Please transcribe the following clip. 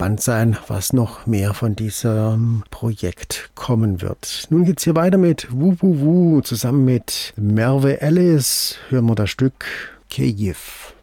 gespannt sein, was noch mehr von diesem Projekt kommen wird. Nun geht's hier weiter mit Wu Wu Wu zusammen mit Merve Ellis. Hören wir das Stück Kyiv.